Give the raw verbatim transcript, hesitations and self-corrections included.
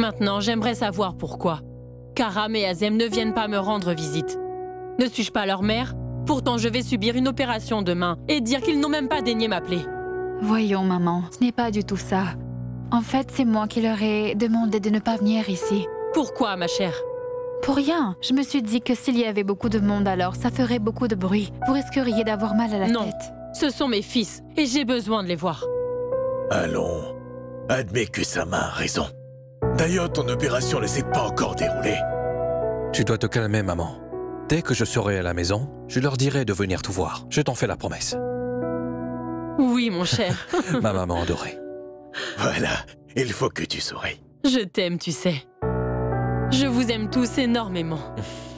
Maintenant, j'aimerais savoir pourquoi. Karam et Azem ne viennent pas me rendre visite. Ne suis-je pas leur mère? Pourtant, je vais subir une opération demain et dire qu'ils n'ont même pas daigné m'appeler. Voyons, maman, ce n'est pas du tout ça. En fait, c'est moi qui leur ai demandé de ne pas venir ici. Pourquoi, ma chère? Pour rien. Je me suis dit que s'il y avait beaucoup de monde alors, ça ferait beaucoup de bruit. Vous risqueriez d'avoir mal à la Non, tête. ce sont mes fils et j'ai besoin de les voir. Allons, admets que Sama a raison. D'ailleurs, ton opération ne s'est pas encore déroulée. Tu dois te calmer, maman. Dès que je serai à la maison, je leur dirai de venir te voir. Je t'en fais la promesse. Oui, mon cher. Ma maman adorée. Voilà, il faut que tu souris. Je t'aime, tu sais. Je vous aime tous énormément.